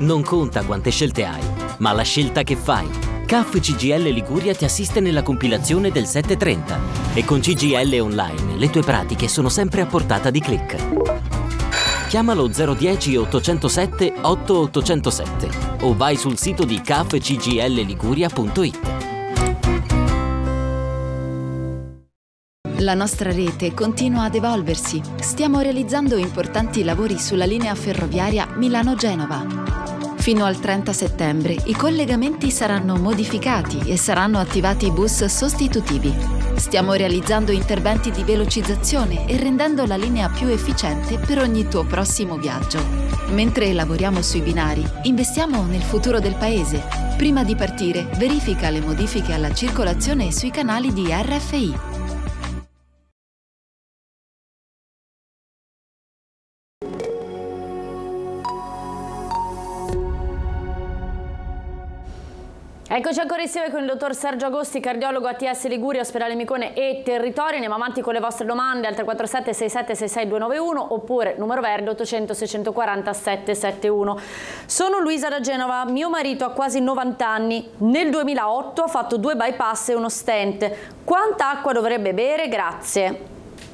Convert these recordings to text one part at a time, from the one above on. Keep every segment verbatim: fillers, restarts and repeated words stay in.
Non conta quante scelte hai, ma la scelta che fai. C A F C G I L Liguria ti assiste nella compilazione del settecentotrenta e con C G I L Online le tue pratiche sono sempre a portata di click. Chiamalo zero uno zero otto zero sette otto otto zero sette o vai sul sito di c f c g l liguria punto i t. La nostra rete continua ad evolversi. Stiamo realizzando importanti lavori sulla linea ferroviaria Milano-Genova. Fino al trenta settembre i collegamenti saranno modificati e saranno attivati bus sostitutivi. Stiamo realizzando interventi di velocizzazione e rendendo la linea più efficiente per ogni tuo prossimo viaggio. Mentre lavoriamo sui binari, investiamo nel futuro del paese. Prima di partire, verifica le modifiche alla circolazione sui canali di R F I. Eccoci ancora insieme con il dottor Sergio Agosti, cardiologo A T S Liguria, ospedale Micone e territorio. Andiamo avanti con le vostre domande al tre quattro sette sei sette sei sei due nove uno oppure numero verde ottocento seicentoquaranta settecentosettantuno. Sono Luisa da Genova, mio marito ha quasi novanta anni, nel duemilaotto ha fatto due bypass e uno stent. Quanta acqua dovrebbe bere? Grazie.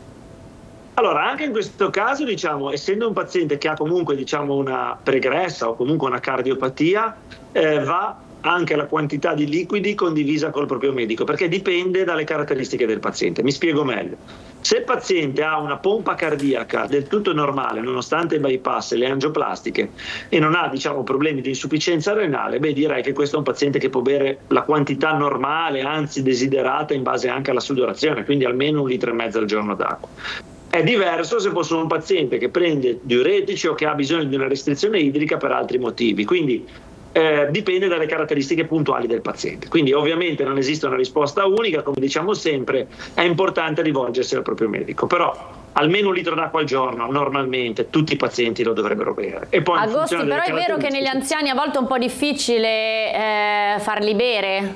Allora, anche in questo caso, diciamo, essendo un paziente che ha comunque, diciamo, una pregressa o comunque una cardiopatia, eh, va anche la quantità di liquidi condivisa col proprio medico, perché dipende dalle caratteristiche del paziente. Mi spiego meglio. Se il paziente ha una pompa cardiaca del tutto normale, nonostante i bypass e le angioplastiche, e non ha, diciamo, problemi di insufficienza renale, beh, direi che questo è un paziente che può bere la quantità normale, anzi desiderata in base anche alla sudorazione, quindi almeno un litro e mezzo al giorno d'acqua. È diverso se fosse un paziente che prende diuretici o che ha bisogno di una restrizione idrica per altri motivi. Quindi Eh, dipende dalle caratteristiche puntuali del paziente. Quindi ovviamente non esiste una risposta unica, come diciamo sempre, è importante rivolgersi al proprio medico, però almeno un litro d'acqua al giorno normalmente tutti i pazienti lo dovrebbero bere. E poi Agosti, però è vero che negli anziani a volte è un po' difficile eh, farli bere?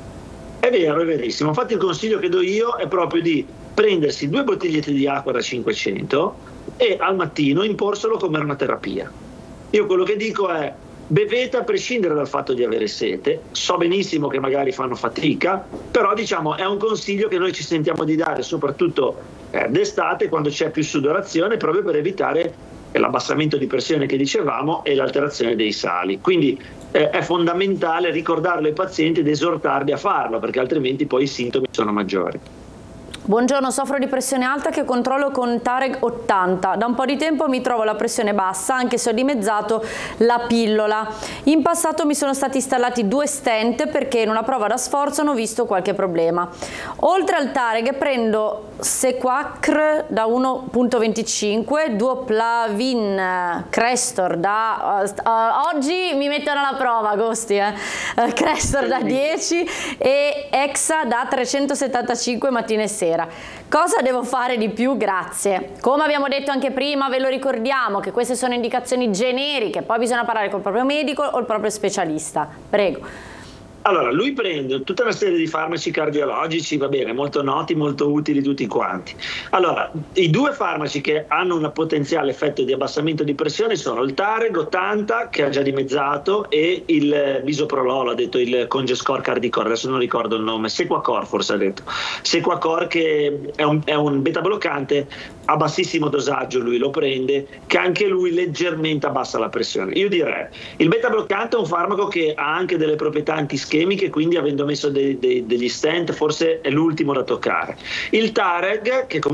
È vero, è verissimo. Infatti il consiglio che do io è proprio di prendersi due bottigliette di acqua da cinquecento e al mattino imporselo come una terapia. Io quello che dico è: bevete a prescindere dal fatto di avere sete. So benissimo che magari fanno fatica, però diciamo è un consiglio che noi ci sentiamo di dare soprattutto eh, d'estate, quando c'è più sudorazione, proprio per evitare l'abbassamento di pressione che dicevamo e l'alterazione dei sali. Quindi eh, è fondamentale ricordarlo ai pazienti ed esortarli a farlo, perché altrimenti poi i sintomi sono maggiori. Buongiorno, soffro di pressione alta che controllo con Tareg ottanta. Da un po' di tempo mi trovo la pressione bassa, anche se ho dimezzato la pillola. In passato mi sono stati installati due stent perché in una prova da sforzo hanno visto qualche problema. Oltre al Tareg prendo Sequacr da uno virgola venticinque, Duoplavin Crestor da... Uh, uh, oggi mi mettono alla prova, Agosti, eh? uh, Crestor da dieci e Exa da trecentosettantacinque mattina e sera. Cosa devo fare di più? Grazie. Come abbiamo detto anche prima, ve lo ricordiamo che queste sono indicazioni generiche, poi bisogna parlare col proprio medico o il proprio specialista. Prego. Allora, lui prende tutta una serie di farmaci cardiologici, va bene, molto noti, molto utili tutti quanti. Allora, i due farmaci che hanno un potenziale effetto di abbassamento di pressione sono il Tareg ottanta, che ha già dimezzato, e il Bisoprolol, ha detto il Congescor Cardicor, adesso non ricordo il nome, Sequacor forse ha detto. Sequacor, che è un, è un beta bloccante a bassissimo dosaggio, lui lo prende, che anche lui leggermente abbassa la pressione. Io direi, il beta bloccante è un farmaco che ha anche delle proprietà antischemiche, quindi avendo messo dei, dei, degli stent forse è l'ultimo da toccare. Il Tareg, che comunque